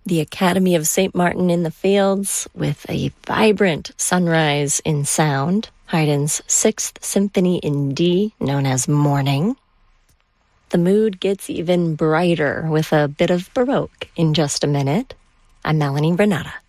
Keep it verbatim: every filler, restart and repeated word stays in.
The Academy of Saint Martin in the Fields with a vibrant sunrise in sound. Haydn's Sixth Symphony in D, known as Morning. The mood gets even brighter with a bit of Baroque in just a minute. I'm Melanie Renata.